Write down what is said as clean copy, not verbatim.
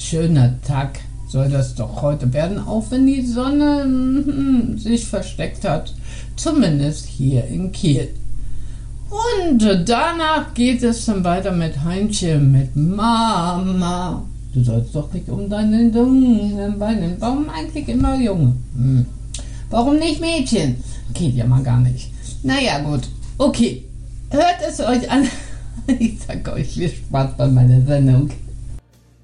schöner Tag soll das doch heute werden, auch wenn die Sonne sich versteckt hat. Zumindest hier in Kiel. Und danach geht es dann weiter mit Heinchen, mit Mama. Du sollst doch nicht um deine jungen Beine. Warum eigentlich immer Junge? Warum nicht Mädchen? Geht ja mal gar nicht. Naja, gut. Okay. Hört es euch an. Ich sag euch viel Spaß bei meiner Sendung.